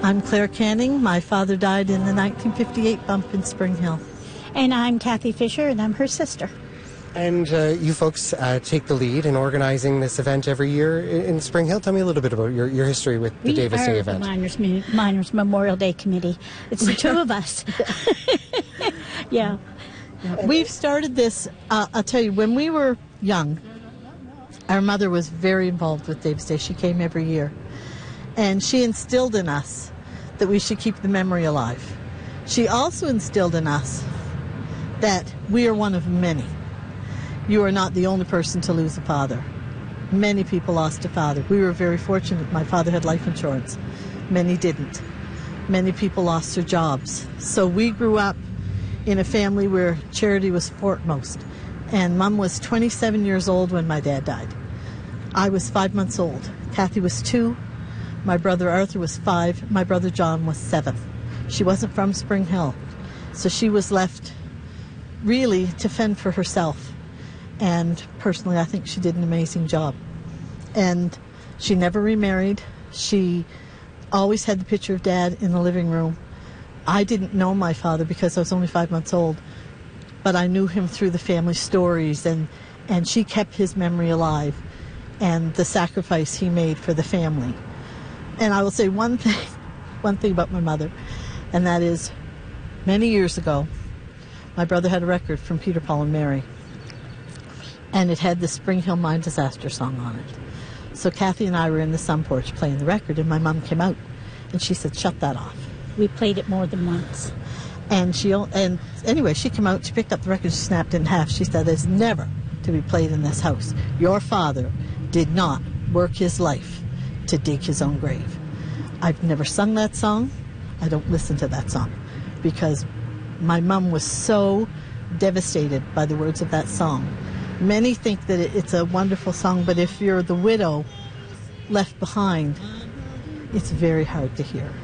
I'm Claire Canning. My father died in the 1958 bump in Spring Hill. And I'm Kathy Fisher, and I'm her sister. And you folks take the lead in organizing this event every year in Spring Hill. Tell me a little bit about your history with the Davis Day event. We are the Miners Memorial Day Committee. It's the two of us. Yeah. We've started this, I'll tell you, when we were young, our mother was very involved with Davis Day. She came every year. And she instilled in us that we should keep the memory alive. She also instilled in us that we are one of many. You are not the only person to lose a father. Many people lost a father. We were very fortunate. My father had life insurance. Many didn't. Many people lost their jobs. So we grew up in a family where charity was foremost. And Mom was 27 years old when my dad died. I was 5 months old. Kathy was 2. My brother Arthur was 5. My brother John was 7. She wasn't from Spring Hill. So she was left really to fend for herself. And personally, I think she did an amazing job. And she never remarried. She always had the picture of Dad in the living room. I didn't know my father because I was only 5 months old, but I knew him through the family stories, and she kept his memory alive and the sacrifice he made for the family. And I will say one thing about my mother, and that is many years ago, my brother had a record from Peter, Paul, and Mary. And it had the Spring Hill Mine Disaster song on it. So Kathy and I were in the sun porch playing the record, and my mom came out, and she said, "Shut that off." We played it more than once. And anyway, she came out, she picked up the record, she snapped it in half. She said, "It's never to be played in this house. Your father did not work his life to dig his own grave." I've never sung that song. I don't listen to that song because my mom was so devastated by the words of that song. Many think that it's a wonderful song, but if you're the widow left behind, it's very hard to hear.